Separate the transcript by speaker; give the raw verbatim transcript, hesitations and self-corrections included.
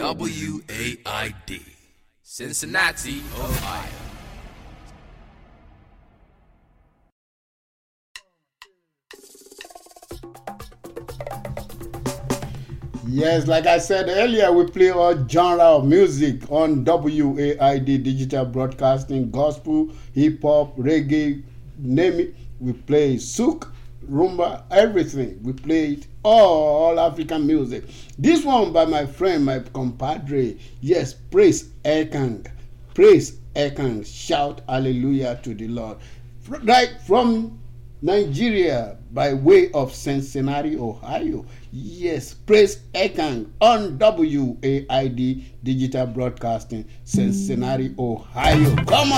Speaker 1: W A I D, Cincinnati, Ohio.
Speaker 2: Yes, like I said earlier, we play all genre of music on W A I D Digital Broadcasting, gospel, hip-hop, reggae, name it. We play souk, rumba, everything. We play it, all African music. This one by my friend, my compadre. Yes, praise Ekang. Praise Ekang. Shout hallelujah to the Lord. Right from Nigeria by way of Cincinnati, Ohio. Yes, praise Ekang on W A I D Digital Broadcasting, Cincinnati, Ohio. Come on.